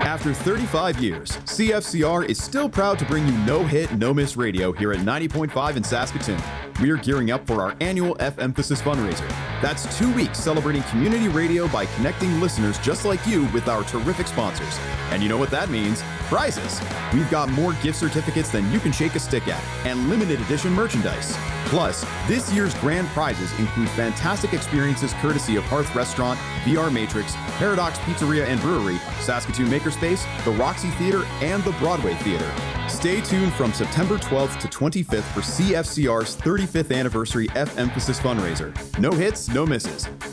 After 35 years, CFCR is still proud to bring you No Hit, No Miss Radio here at 90.5 in Saskatoon. We are gearing up for our annual F-Emphasis fundraiser. That's 2 weeks celebrating community radio by connecting listeners just like you with our terrific sponsors. And you know what that means? Prizes. We've got more gift certificates than you can shake a stick at, and limited edition merchandise. Plus, this year's grand prizes include fantastic experiences courtesy of Hearth Restaurant, VR Matrix, Paradox Pizzeria and Brewery, Saskatoon Makerspace, the Roxy Theater, and the Broadway Theater. Stay tuned from September 12th to 25th for CFCR's 35th anniversary F-Emphasis fundraiser. No hits, no misses.